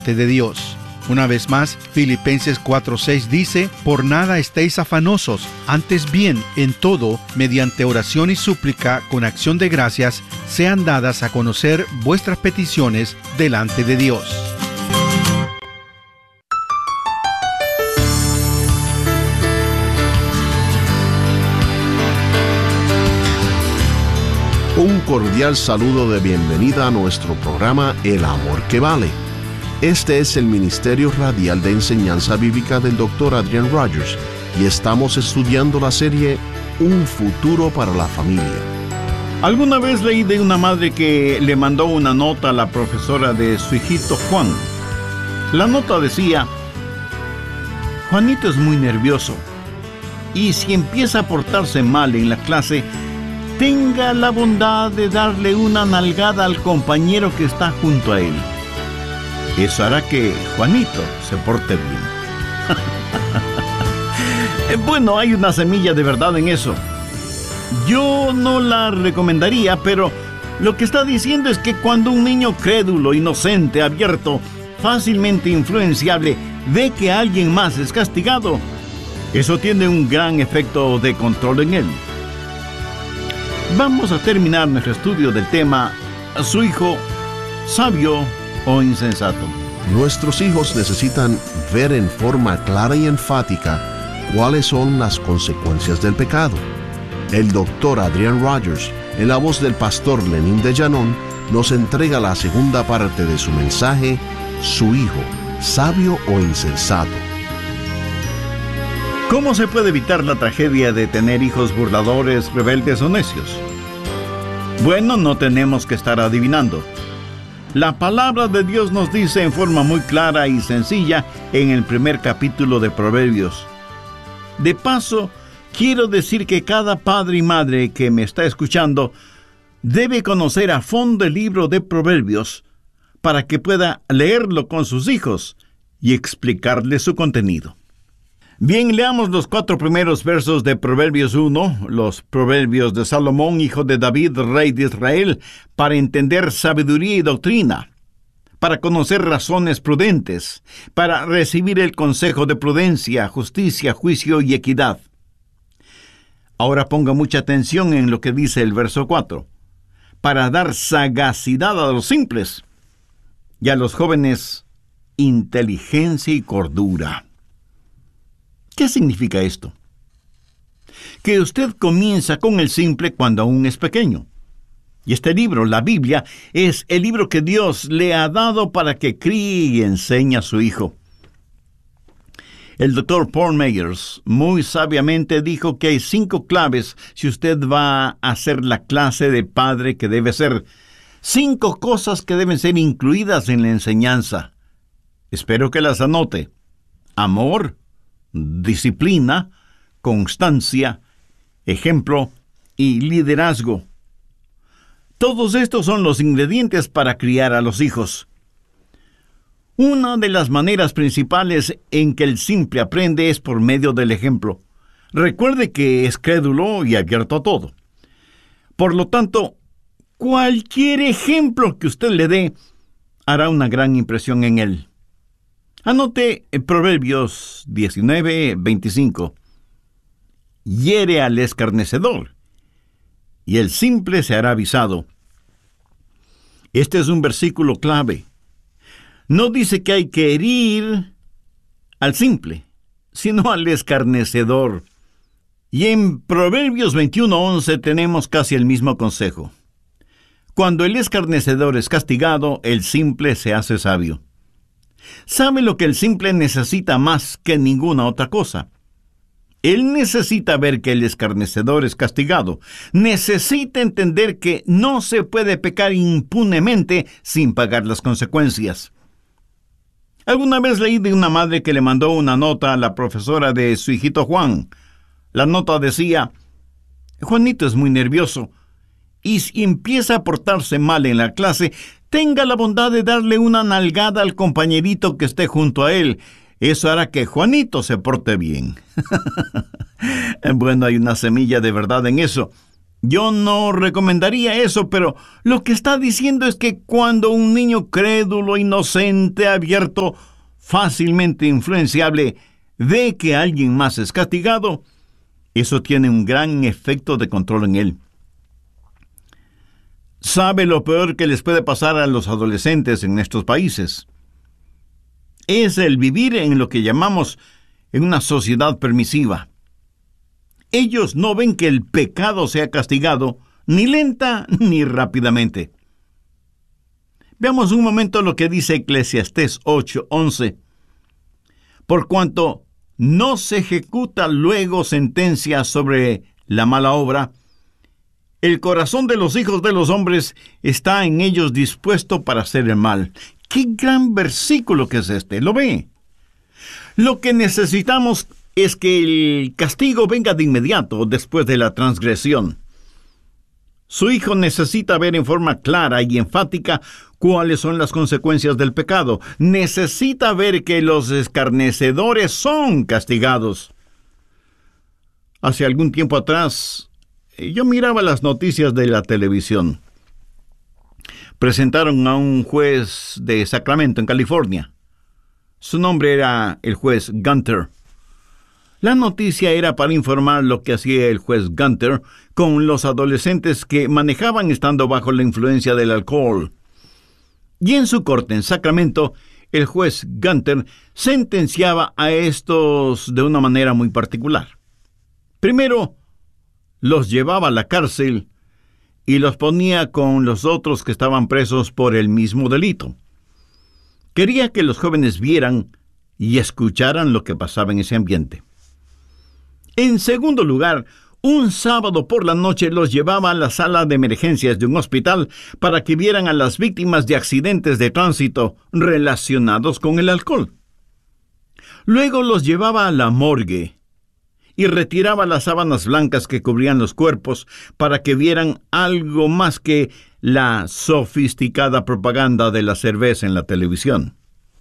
de Dios. Una vez más, Filipenses 4:6 dice: por nada estéis afanosos, antes bien, en todo, mediante oración y súplica, con acción de gracias, sean dadas a conocer vuestras peticiones delante de Dios. Un cordial saludo de bienvenida a nuestro programa El Amor que Vale. Este es el Ministerio Radial de Enseñanza Bíblica del Dr. Adrian Rogers y estamos estudiando la serie Un futuro para la familia. Alguna vez leí de una madre que le mandó una nota a la profesora de su hijito Juan. La nota decía: Juanito es muy nervioso y si empieza a portarse mal en la clase, tenga la bondad de darle una nalgada al compañero que está junto a él. Eso hará que Juanito se porte bien. Bueno, hay una semilla de verdad en eso. Yo no la recomendaría, pero lo que está diciendo es que cuando un niño crédulo, inocente, abierto, fácilmente influenciable, ve que alguien más es castigado, eso tiene un gran efecto de control en él. Vamos a terminar nuestro estudio del tema ¿su hijo sabio o insensato? Nuestros hijos necesitan ver en forma clara y enfática cuáles son las consecuencias del pecado. El Dr. Adrian Rogers, en la voz del pastor Lenín de Llanón, nos entrega la segunda parte de su mensaje, ¿su hijo sabio o insensato? ¿Cómo se puede evitar la tragedia de tener hijos burladores, rebeldes o necios? Bueno, no tenemos que estar adivinando. La palabra de Dios nos dice en forma muy clara y sencilla en el primer capítulo de Proverbios. De paso, quiero decir que cada padre y madre que me está escuchando debe conocer a fondo el libro de Proverbios para que pueda leerlo con sus hijos y explicarles su contenido. Bien, leamos los 4 primeros versos de Proverbios 1, los proverbios de Salomón, hijo de David, rey de Israel, para entender sabiduría y doctrina, para conocer razones prudentes, para recibir el consejo de prudencia, justicia, juicio y equidad. Ahora ponga mucha atención en lo que dice el verso 4. Para dar sagacidad a los simples y a los jóvenes inteligencia y cordura. ¿Qué significa esto? Que usted comienza con el simple cuando aún es pequeño. Y este libro, la Biblia, es el libro que Dios le ha dado para que críe y enseñe a su hijo. El Dr. Paul Meyers muy sabiamente dijo que hay 5 claves si usted va a hacer la clase de padre que debe ser. 5 cosas que deben ser incluidas en la enseñanza. Espero que las anote. Amor, disciplina, constancia, ejemplo y liderazgo. Todos estos son los ingredientes para criar a los hijos. Una de las maneras principales en que el simple aprende es por medio del ejemplo. Recuerde que es crédulo y abierto a todo. Por lo tanto, cualquier ejemplo que usted le dé hará una gran impresión en él. Anote Proverbios 19:25. Hiere al escarnecedor, y el simple se hará avisado. Este es un versículo clave. No dice que hay que herir al simple, sino al escarnecedor. Y en Proverbios 21:11 tenemos casi el mismo consejo. Cuando el escarnecedor es castigado, el simple se hace sabio. ¿Sabe lo que el simple necesita más que ninguna otra cosa? Él necesita ver que el escarnecedor es castigado. Necesita entender que no se puede pecar impunemente sin pagar las consecuencias. Alguna vez leí de una madre que le mandó una nota a la profesora de su hijito Juan. La nota decía: Juanito es muy nervioso y si empieza a portarse mal en la clase, tenga la bondad de darle una nalgada al compañerito que esté junto a él. Eso hará que Juanito se porte bien. Bueno, hay una semilla de verdad en eso. Yo no recomendaría eso, pero lo que está diciendo es que cuando un niño crédulo, inocente, abierto, fácilmente influenciable, ve que alguien más es castigado, eso tiene un gran efecto de control en él. ¿Sabe lo peor que les puede pasar a los adolescentes en estos países? Es el vivir en lo que llamamos en una sociedad permisiva. Ellos no ven que el pecado sea castigado ni lenta ni rápidamente. Veamos un momento lo que dice Eclesiastés 8:11. Por cuanto no se ejecuta luego sentencia sobre la mala obra, el corazón de los hijos de los hombres está en ellos dispuesto para hacer el mal. ¡Qué gran versículo que es este! ¿Lo ve? Lo que necesitamos es que el castigo venga de inmediato después de la transgresión. Su hijo necesita ver en forma clara y enfática cuáles son las consecuencias del pecado. Necesita ver que los escarnecedores son castigados. Hace algún tiempo atrás, yo miraba las noticias de la televisión. Presentaron a un juez de Sacramento, en California. Su nombre era el juez Gunter. La noticia era para informar lo que hacía el juez Gunter con los adolescentes que manejaban estando bajo la influencia del alcohol. Y en su corte en Sacramento, el juez Gunter sentenciaba a estos de una manera muy particular. Primero, los llevaba a la cárcel y los ponía con los otros que estaban presos por el mismo delito. Quería que los jóvenes vieran y escucharan lo que pasaba en ese ambiente. En segundo lugar, un sábado por la noche los llevaba a la sala de emergencias de un hospital para que vieran a las víctimas de accidentes de tránsito relacionados con el alcohol. Luego los llevaba a la morgue y retiraba las sábanas blancas que cubrían los cuerpos para que vieran algo más que la sofisticada propaganda de la cerveza en la televisión.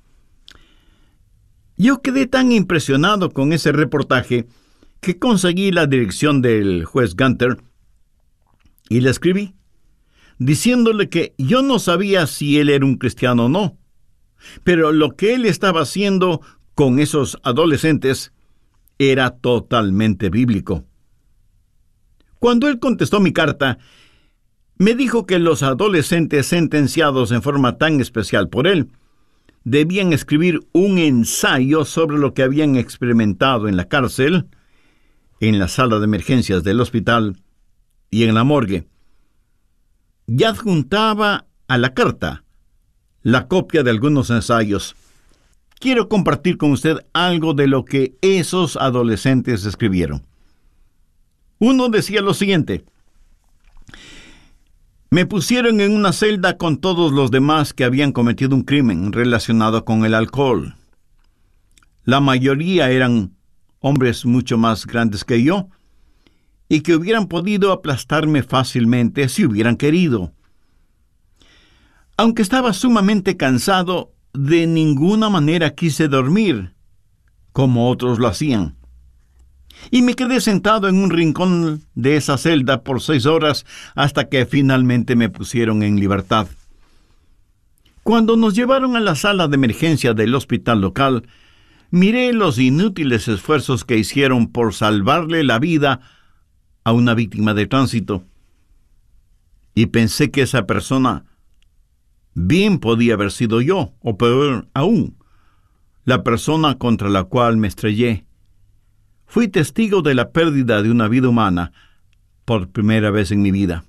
Yo quedé tan impresionado con ese reportaje que conseguí la dirección del juez Gunter y le escribí, diciéndole que yo no sabía si él era un cristiano o no, pero lo que él estaba haciendo con esos adolescentes era totalmente bíblico. Cuando él contestó mi carta, me dijo que los adolescentes sentenciados en forma tan especial por él debían escribir un ensayo sobre lo que habían experimentado en la cárcel, en la sala de emergencias del hospital y en la morgue. Y adjuntaba a la carta la copia de algunos ensayos. Quiero compartir con usted algo de lo que esos adolescentes escribieron. Uno decía lo siguiente: me pusieron en una celda con todos los demás que habían cometido un crimen relacionado con el alcohol. La mayoría eran hombres mucho más grandes que yo, y que hubieran podido aplastarme fácilmente si hubieran querido. Aunque estaba sumamente cansado, de ninguna manera quise dormir, como otros lo hacían. Y me quedé sentado en un rincón de esa celda por 6 horas hasta que finalmente me pusieron en libertad. Cuando nos llevaron a la sala de emergencia del hospital local, miré los inútiles esfuerzos que hicieron por salvarle la vida a una víctima de tránsito. Y pensé que esa persona bien podía haber sido yo, o peor aún, la persona contra la cual me estrellé. Fui testigo de la pérdida de una vida humana por primera vez en mi vida.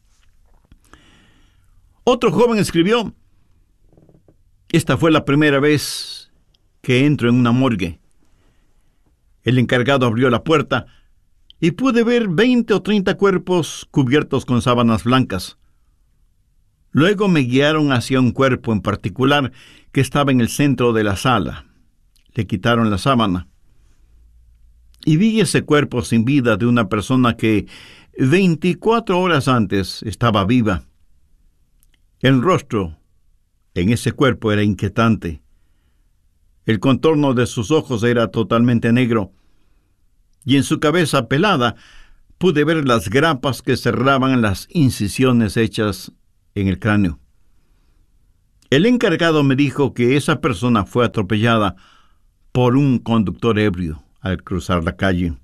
Otro joven escribió: esta fue la primera vez que entro en una morgue. El encargado abrió la puerta y pude ver 20 o 30 cuerpos cubiertos con sábanas blancas. Luego me guiaron hacia un cuerpo en particular que estaba en el centro de la sala. Le quitaron la sábana y vi ese cuerpo sin vida de una persona que 24 horas antes estaba viva. El rostro en ese cuerpo era inquietante. El contorno de sus ojos era totalmente negro, y en su cabeza pelada pude ver las grapas que cerraban las incisiones hechas en el cráneo. El encargado me dijo que esa persona fue atropellada por un conductor ebrio al cruzar la calle.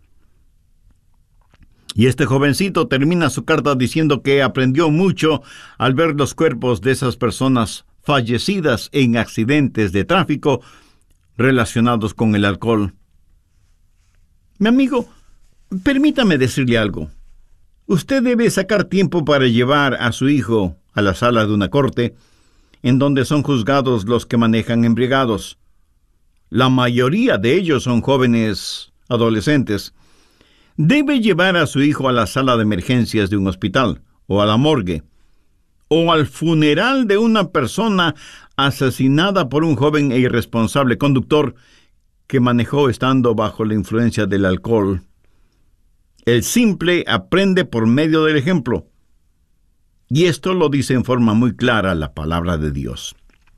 Y este jovencito termina su carta diciendo que aprendió mucho al ver los cuerpos de esas personas fallecidas en accidentes de tráfico relacionados con el alcohol. Mi amigo, permítame decirle algo. Usted debe sacar tiempo para llevar a su hijo a la sala de una corte en donde son juzgados los que manejan embriagados. La mayoría de ellos son jóvenes adolescentes. Debe llevar a su hijo a la sala de emergencias de un hospital, o a la morgue, o al funeral de una persona asesinada por un joven e irresponsable conductor que manejó estando bajo la influencia del alcohol. El simple aprende por medio del ejemplo. Y esto lo dice en forma muy clara la palabra de Dios.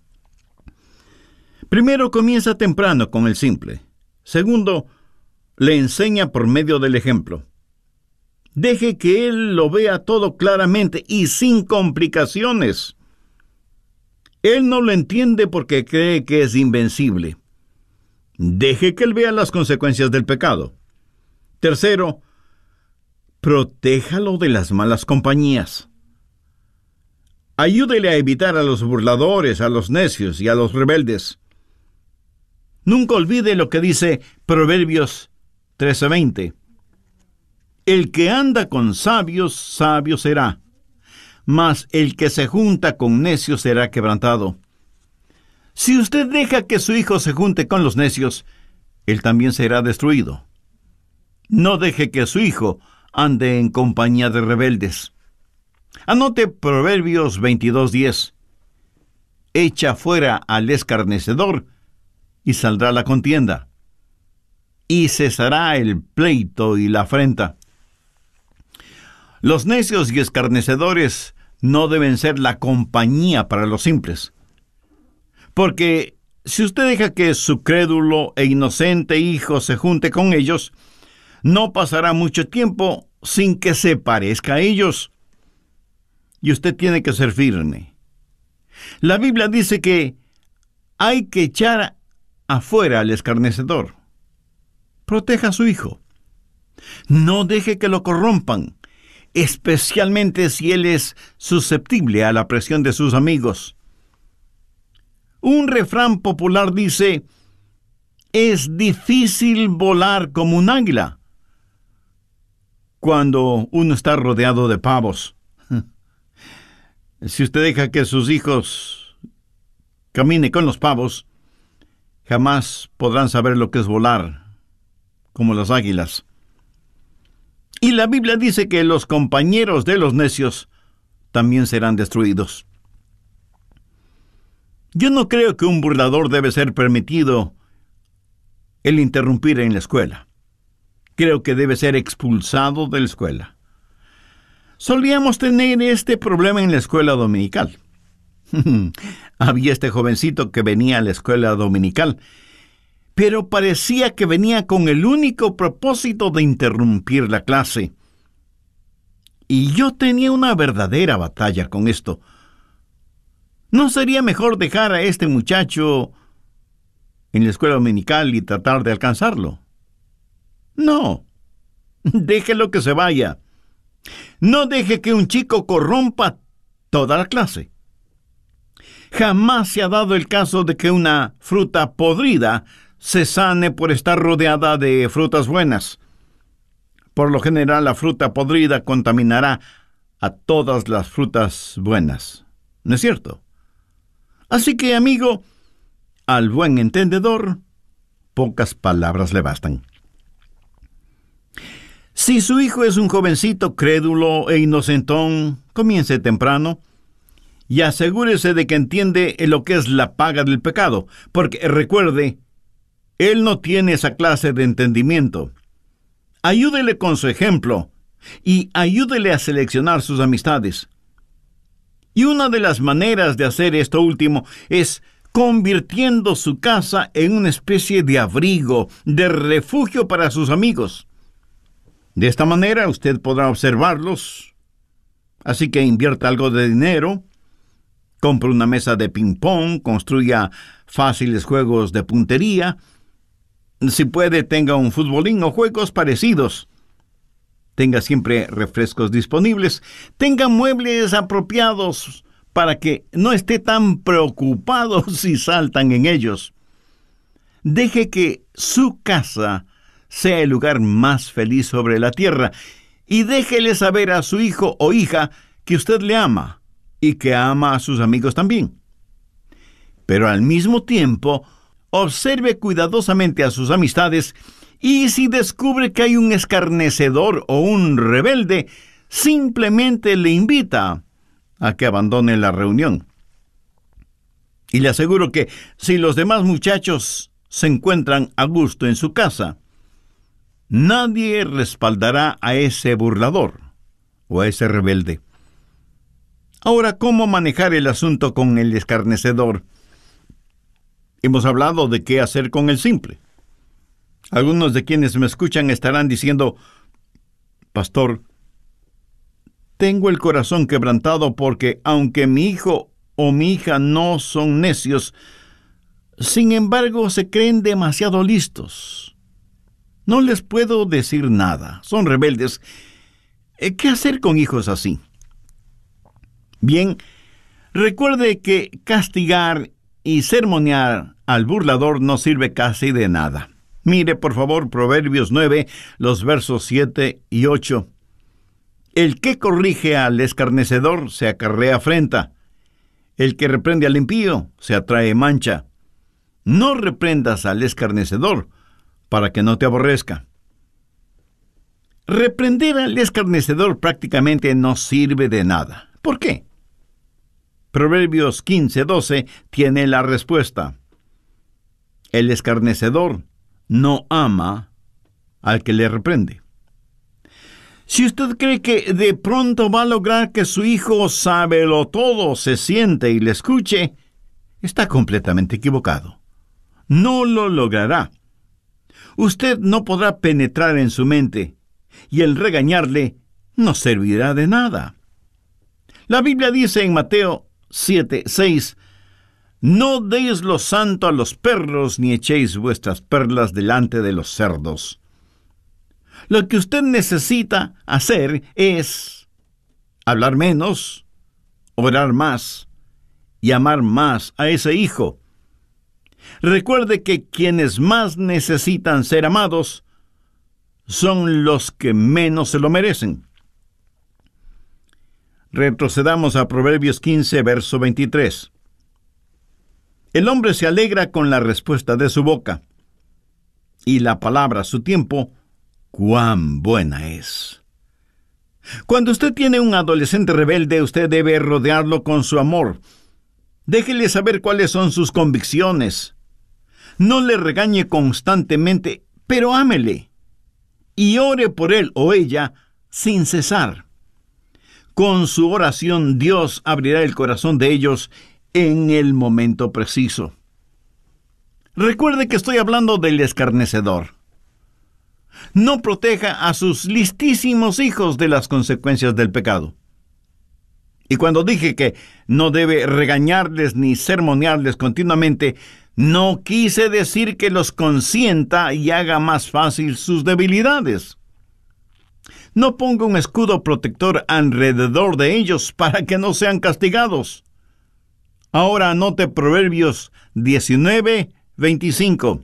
Primero, comienza temprano con el simple. Segundo, le enseña por medio del ejemplo. Deje que él lo vea todo claramente y sin complicaciones. Él no lo entiende porque cree que es invencible. Deje que él vea las consecuencias del pecado. Tercero, protéjalo de las malas compañías. Ayúdele a evitar a los burladores, a los necios y a los rebeldes. Nunca olvide lo que dice Proverbios 13:20. El que anda con sabios, sabio será, mas el que se junta con necios será quebrantado. Si usted deja que su hijo se junte con los necios, él también será destruido. No deje que su hijo ande en compañía de rebeldes. Anote Proverbios 22:10. Echa fuera al escarnecedor y saldrá la contienda, y cesará el pleito y la afrenta. Los necios y escarnecedores no deben ser la compañía para los simples. Porque si usted deja que su crédulo e inocente hijo se junte con ellos, no pasará mucho tiempo sin que se parezca a ellos. Y usted tiene que ser firme. La Biblia dice que hay que echar afuera al escarnecedor. Proteja a su hijo. No deje que lo corrompan, especialmente si él es susceptible a la presión de sus amigos. Un refrán popular dice: es difícil volar como un águila cuando uno está rodeado de pavos. Si usted deja que sus hijos caminen con los pavos, jamás podrán saber lo que es volar como las águilas. Y la Biblia dice que los compañeros de los necios también serán destruidos. Yo no creo que un burlador debe ser permitido el interrumpir en la escuela. Creo que debe ser expulsado de la escuela. Solíamos tener este problema en la escuela dominical. Había este jovencito que venía a la escuela dominical, pero parecía que venía con el único propósito de interrumpir la clase. Y yo tenía una verdadera batalla con esto. ¿No sería mejor dejar a este muchacho en la escuela dominical y tratar de alcanzarlo? No, déjelo que se vaya. No deje que un chico corrompa toda la clase. Jamás se ha dado el caso de que una fruta podrida se sane por estar rodeada de frutas buenas. Por lo general, la fruta podrida contaminará a todas las frutas buenas. ¿No es cierto? Así que, amigo, al buen entendedor, pocas palabras le bastan. Si su hijo es un jovencito crédulo e inocentón, comience temprano y asegúrese de que entiende lo que es la paga del pecado, porque recuerde, él no tiene esa clase de entendimiento. Ayúdele con su ejemplo y ayúdele a seleccionar sus amistades. Y una de las maneras de hacer esto último es convirtiendo su casa en una especie de abrigo, de refugio para sus amigos. De esta manera usted podrá observarlos. Así que invierta algo de dinero, compre una mesa de ping-pong, construya fáciles juegos de puntería. Si puede, tenga un futbolín o juegos parecidos. Tenga siempre refrescos disponibles. Tenga muebles apropiados para que no esté tan preocupado si saltan en ellos. Deje que su casa sea el lugar más feliz sobre la tierra y déjele saber a su hijo o hija que usted le ama y que ama a sus amigos también. Pero al mismo tiempo, observe cuidadosamente a sus amistades y si descubre que hay un escarnecedor o un rebelde, simplemente le invita a que abandone la reunión. Y le aseguro que si los demás muchachos se encuentran a gusto en su casa, nadie respaldará a ese burlador o a ese rebelde. Ahora, ¿cómo manejar el asunto con el escarnecedor? Hemos hablado de qué hacer con el simple. Algunos de quienes me escuchan estarán diciendo: Pastor, tengo el corazón quebrantado porque aunque mi hijo o mi hija no son necios, sin embargo se creen demasiado listos. No les puedo decir nada, son rebeldes. ¿Qué hacer con hijos así? Bien, recuerde que castigar y sermonear al burlador no sirve casi de nada. Mire, por favor, Proverbios 9, los versos 7 y 8. El que corrige al escarnecedor se acarrea afrenta. El que reprende al impío se atrae mancha. No reprendas al escarnecedor para que no te aborrezca. Reprender al escarnecedor prácticamente no sirve de nada. ¿Por qué? Proverbios 15:12 tiene la respuesta. El escarnecedor no ama al que le reprende. Si usted cree que de pronto va a lograr que su hijo sábelo todo, se siente y le escuche, está completamente equivocado. No lo logrará. Usted no podrá penetrar en su mente, y el regañarle no servirá de nada. La Biblia dice en Mateo 7:6, no deis lo santo a los perros, ni echéis vuestras perlas delante de los cerdos. Lo que usted necesita hacer es hablar menos, orar más y amar más a ese hijo. Recuerde que quienes más necesitan ser amados son los que menos se lo merecen. Retrocedamos a Proverbios 15, verso 23. El hombre se alegra con la respuesta de su boca, y la palabra a su tiempo, cuán buena es. Cuando usted tiene un adolescente rebelde, usted debe rodearlo con su amor. Déjele saber cuáles son sus convicciones. No le regañe constantemente, pero ámele. Y ore por él o ella sin cesar. Con su oración, Dios abrirá el corazón de ellos en el momento preciso. Recuerde que estoy hablando del escarnecedor. No proteja a sus listísimos hijos de las consecuencias del pecado. Y cuando dije que no debe regañarles ni sermonearles continuamente, no quise decir que los consienta y haga más fácil sus debilidades. No ponga un escudo protector alrededor de ellos para que no sean castigados. Ahora anote Proverbios 19:25.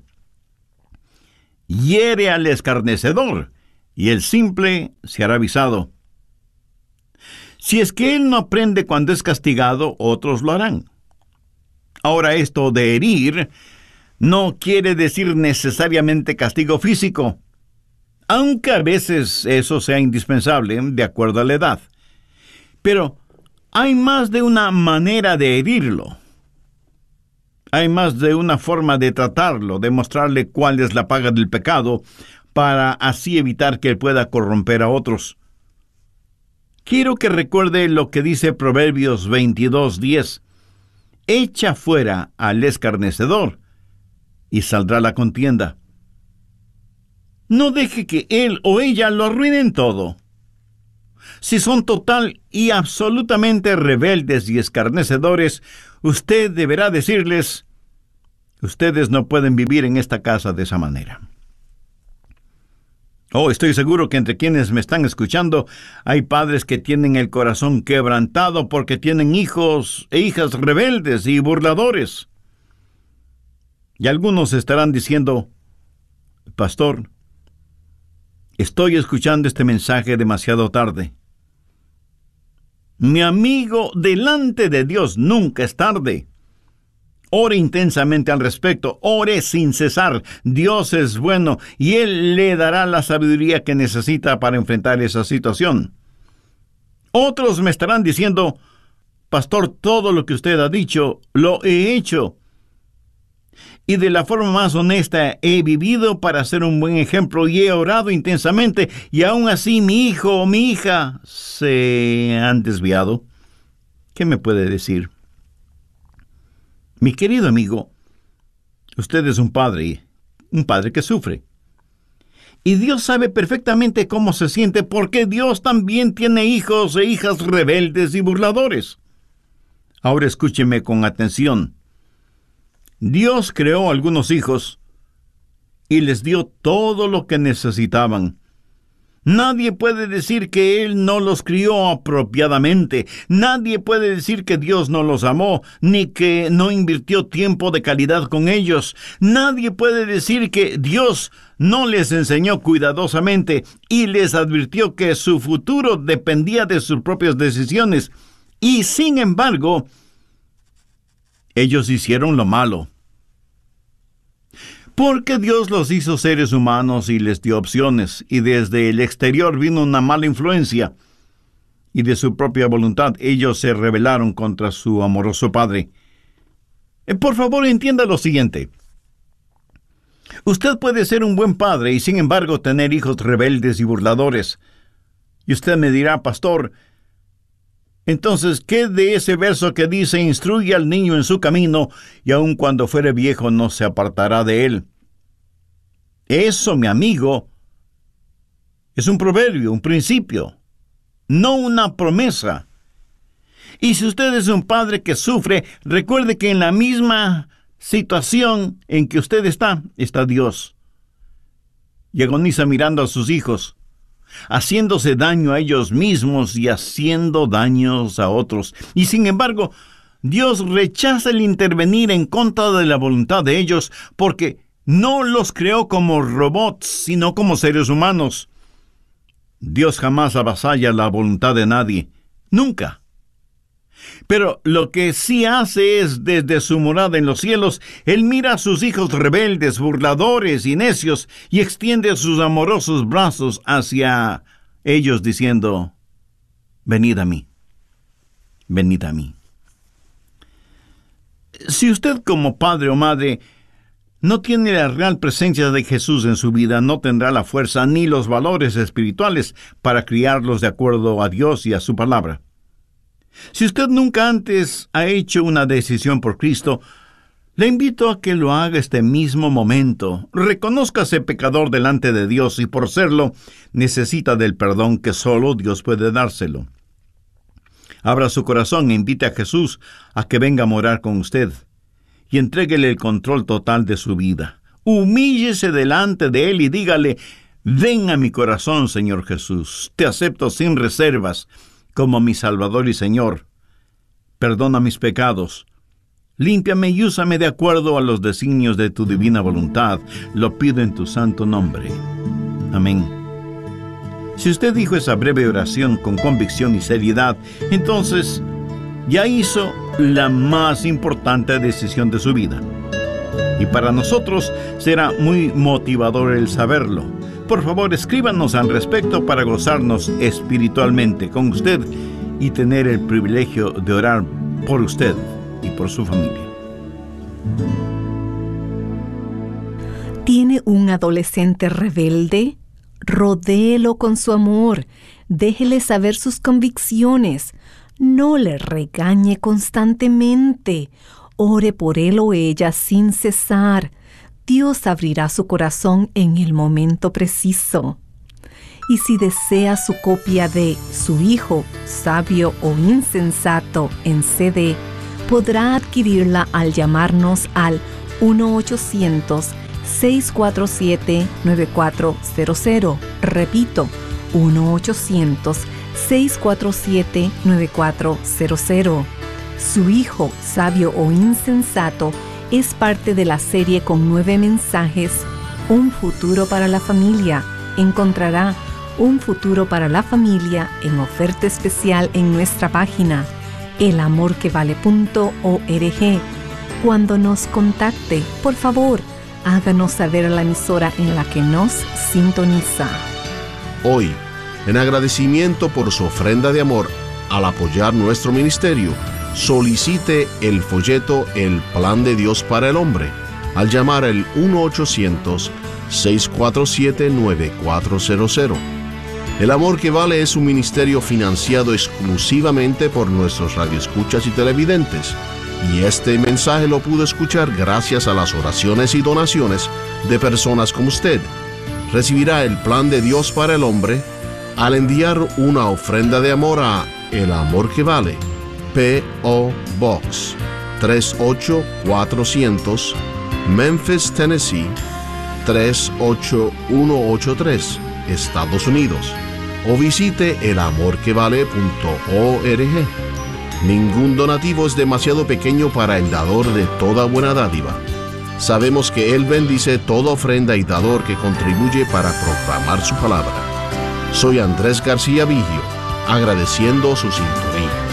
Hiere al escarnecedor, y el simple se hará avisado. Si es que él no aprende cuando es castigado, otros lo harán. Ahora, esto de herir no quiere decir necesariamente castigo físico, aunque a veces eso sea indispensable de acuerdo a la edad. Pero hay más de una manera de herirlo. Hay más de una forma de tratarlo, de mostrarle cuál es la paga del pecado, para así evitar que él pueda corromper a otros. Quiero que recuerde lo que dice Proverbios 22:10. Echa fuera al escarnecedor y saldrá la contienda. No deje que él o ella lo arruinen todo. Si son total y absolutamente rebeldes y escarnecedores, usted deberá decirles: ustedes no pueden vivir en esta casa de esa manera. Oh, estoy seguro que entre quienes me están escuchando hay padres que tienen el corazón quebrantado porque tienen hijos e hijas rebeldes y burladores. Y algunos estarán diciendo: pastor, estoy escuchando este mensaje demasiado tarde. Mi amigo, delante de Dios nunca es tarde. Ore intensamente al respecto, ore sin cesar. Dios es bueno y Él le dará la sabiduría que necesita para enfrentar esa situación. Otros me estarán diciendo: pastor, todo lo que usted ha dicho, lo he hecho. Y de la forma más honesta he vivido para ser un buen ejemplo y he orado intensamente, y aún así mi hijo o mi hija se han desviado. ¿Qué me puede decir? Mi querido amigo, usted es un padre que sufre. Y Dios sabe perfectamente cómo se siente, porque Dios también tiene hijos e hijas rebeldes y burladores. Ahora escúcheme con atención. Dios creó algunos hijos y les dio todo lo que necesitaban. Nadie puede decir que Él no los crió apropiadamente. Nadie puede decir que Dios no los amó, ni que no invirtió tiempo de calidad con ellos. Nadie puede decir que Dios no les enseñó cuidadosamente y les advirtió que su futuro dependía de sus propias decisiones. Y sin embargo, ellos hicieron lo malo. Porque Dios los hizo seres humanos y les dio opciones, y desde el exterior vino una mala influencia, y de su propia voluntad ellos se rebelaron contra su amoroso Padre. Por favor, entienda lo siguiente. Usted puede ser un buen padre y sin embargo tener hijos rebeldes y burladores. Y usted me dirá: pastor, entonces, ¿qué de ese verso que dice: instruye al niño en su camino, y aun cuando fuere viejo no se apartará de él? Eso, mi amigo, es un proverbio, un principio, no una promesa. Y si usted es un padre que sufre, recuerde que en la misma situación en que usted está Dios. Y agoniza mirando a sus hijos, haciéndose daño a ellos mismos y haciendo daños a otros. Y sin embargo, Dios rechaza el intervenir en contra de la voluntad de ellos, porque no los creó como robots, sino como seres humanos. Dios jamás avasalla la voluntad de nadie, nunca. Pero lo que sí hace es, desde su morada en los cielos, Él mira a sus hijos rebeldes, burladores y necios, y extiende sus amorosos brazos hacia ellos diciendo: venid a mí, venid a mí. Si usted como padre o madre no tiene la real presencia de Jesús en su vida, no tendrá la fuerza ni los valores espirituales para criarlos de acuerdo a Dios y a su palabra. Si usted nunca antes ha hecho una decisión por Cristo, le invito a que lo haga este mismo momento. Reconózcase pecador delante de Dios y por serlo, necesita del perdón que solo Dios puede dárselo. Abra su corazón e invite a Jesús a que venga a morar con usted y entréguele el control total de su vida. Humíllese delante de Él y dígale: ven a mi corazón, Señor Jesús. Te acepto sin reservas como mi Salvador y Señor. Perdona mis pecados. Límpiame y úsame de acuerdo a los designios de tu divina voluntad. Lo pido en tu santo nombre. Amén. Si usted dijo esa breve oración con convicción y seriedad, entonces ya hizo la más importante decisión de su vida. Y para nosotros será muy motivador el saberlo. Por favor, escríbanos al respecto para gozarnos espiritualmente con usted y tener el privilegio de orar por usted y por su familia. ¿Tiene un adolescente rebelde? Rodéelo con su amor. Déjele saber sus convicciones. No le regañe constantemente. Ore por él o ella sin cesar. Dios abrirá su corazón en el momento preciso. Y si desea su copia de Su Hijo, Sabio o Insensato en CD, podrá adquirirla al llamarnos al 1-800-647-9400. Repito, 1-800-647-9400. Su Hijo, Sabio o Insensato es parte de la serie con 9 mensajes, Un futuro para la familia. Encontrará Un futuro para la familia en oferta especial en nuestra página, elamorquevale.org. Cuando nos contacte, por favor, háganos saber a la emisora en la que nos sintoniza. Hoy, en agradecimiento por su ofrenda de amor al apoyar nuestro ministerio, solicite el folleto El Plan de Dios para el Hombre al llamar al 1-800-647-9400. El Amor que Vale es un ministerio financiado exclusivamente por nuestros radioescuchas y televidentes, y este mensaje lo pudo escuchar gracias a las oraciones y donaciones de personas como usted. Recibirá el Plan de Dios para el Hombre al enviar una ofrenda de amor a El Amor que Vale, P.O. Box 38400, Memphis, Tennessee 38183, Estados Unidos, o visite elamorquevale.org. Ningún donativo es demasiado pequeño para el dador de toda buena dádiva. Sabemos que Él bendice toda ofrenda y dador que contribuye para proclamar su palabra. Soy Andrés García Vigio, agradeciendo su sintonía.